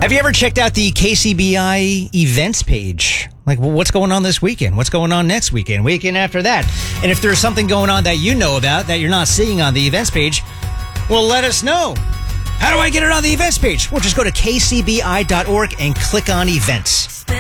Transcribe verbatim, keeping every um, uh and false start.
Have you ever checked out the K C B I events page? Like, well, what's going on this weekend? What's going on next weekend? Weekend after that? And if there's something going on that you know about that you're not seeing on the events page, well, let us know. How do I get it on the events page? Well, just go to k c b i dot org and click on events.